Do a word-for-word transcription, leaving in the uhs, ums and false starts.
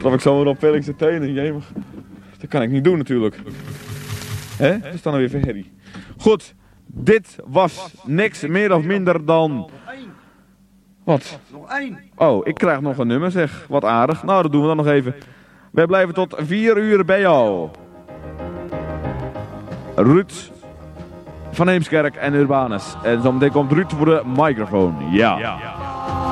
Trap ik zo maar op Felix de tenen, jemig. Dat kan ik niet doen natuurlijk. Hè? Dat is dan weer verherrie. Goed, dit was niks meer of minder dan... Wat? Nog één. Oh, ik krijg nog een nummer zeg. Wat aardig. Nou, dat doen we dan nog even. Wij blijven tot vier uur bij jou. Ruud van Heemskerk en Urbanus. En zometeen komt Ruud voor de microfoon. Ja. ja.